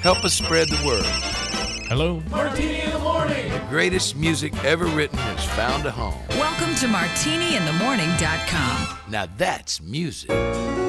Help us spread the word. Hello? Martini in the Morning. The greatest music ever written has found a home. Welcome to MartiniInTheMorning.com. Now that's music.